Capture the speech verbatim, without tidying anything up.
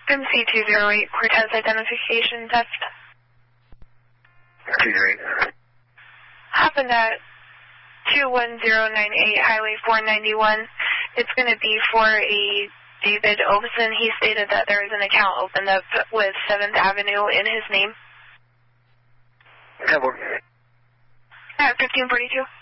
M C two zero eight, Cortez identification test. two zero eight. Happened at two one zero nine eight Highway four ninety-one. It's going to be for a David Oveson. He stated that there is an account opened up with seventh Avenue in his name. ten four. At fifteen forty-two.